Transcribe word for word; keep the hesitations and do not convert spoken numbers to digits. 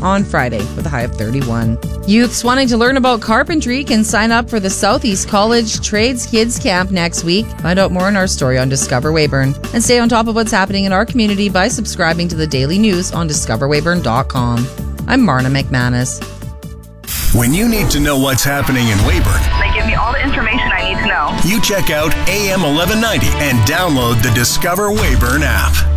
on Friday with a high of thirty-one. Youths wanting to learn about carpentry can sign up for the Southeast College Trades Kids Camp next week. Find out more in our story on Discover Weyburn. And stay on top of what's happening in our community by subscribing to the daily news on discover weyburn dot com. I'm Marna McManus. When you need to know what's happening in Weyburn, they give me all the information I need to know. You check out A M eleven ninety and download the Discover Weyburn app.